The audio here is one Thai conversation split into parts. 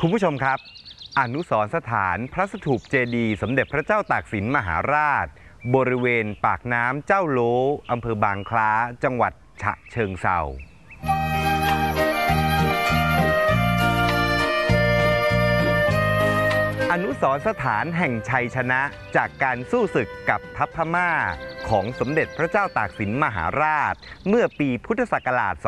คุณผู้ชมครับอนุสรณ์สถานพระสถูปเจดีย์สมเด็จพระเจ้าตากสินมหาราชบริเวณปากน้ำเจ้าโลอำเภอบางคล้าจังหวัดฉะเชิงเทราอนุสรณ์สถานแห่งชัยชนะจากการสู้ศึกกับทัพพม่าของสมเด็จพระเจ้าตากสินมหาราชเมื่อปีพุทธศักราช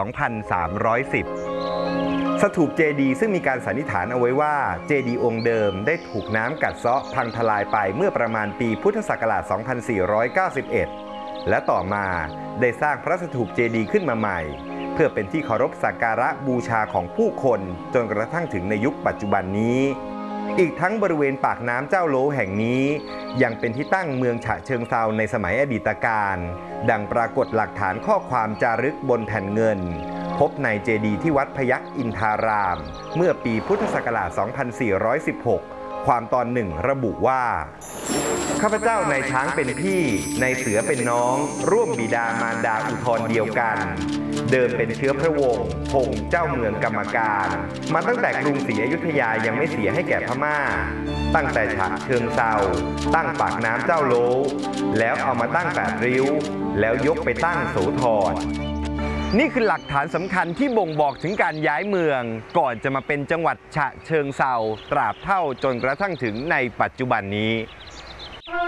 2310 สถูปเจดีย์ซึ่งมีการสันนิษฐานเอาไว้ว่าเจดีย์องค์เดิมได้ถูกน้ำกัดเซาะพังทลายไปเมื่อประมาณปีพุทธศักราช 2491 และต่อมาได้สร้างพระสถูปเจดีย์ขึ้นมาใหม่เพื่อเป็นที่เคารพสักการะบูชาของผู้คนจนกระทั่งถึงในยุคปัจจุบันนี้อีกทั้งบริเวณปากน้ำเจ้าโลแห่งนี้ยังเป็นที่ตั้งเมืองฉะเชิงเทราในสมัยอดีตการดังปรากฏหลักฐานข้อความจารึกบนแผ่นเงินพบในเจดีย์ที่วัดพยัคฆ์อินทารามเมื่อปีพุทธศักราช 2416 ความตอนหนึ่งระบุว่าข้าพเจ้าในช้างเป็นพี่ในเสือเป็นน้องร่วมบิดามารดาอุทธรเดียวกันเดิมเป็นเชื้อพระวงศ์พงษ์เจ้าเมืองกรรมการมาตั้งแต่กรุงศรีอยุธยายังไม่เสียให้แก่พม่าตั้งแต่ฉะเชิงเทราตั้งปากน้ำเจ้าโลแล้วเอามาตั้ง8 ริ้วแล้วยกไปตั้งโสธรนี่คือหลักฐานสำคัญที่บ่งบอกถึงการย้ายเมืองก่อนจะมาเป็นจังหวัดฉะเชิงเทราตราบเท่าจนกระทั่งถึงในปัจจุบันนี้